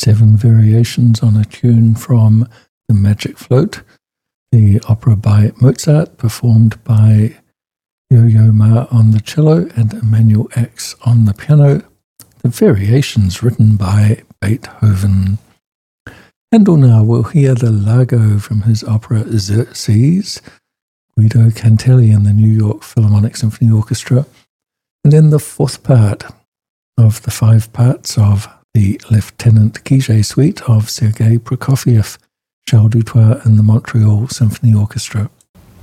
7 variations on a tune from The Magic Float, the opera by Mozart, performed by Yo-Yo Ma on the cello and Emanuel Ax on the piano. The variations written by Beethoven. Handel now will hear the Largo from his opera Xerxes, Guido Cantelli and the New York Philharmonic Symphony Orchestra, and then the 4th part of the 5 parts of the Lieutenant Gige Suite of Sergei Prokofiev, Charles Dutoit and the Montreal Symphony Orchestra.